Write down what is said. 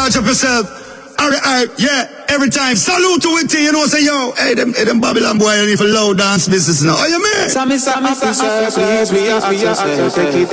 watch up yourself. Alright, yeah, every time. Salute to it, you know, say, yo, hey, them Babylon boy, you need for low dance business now. Oh, you mean?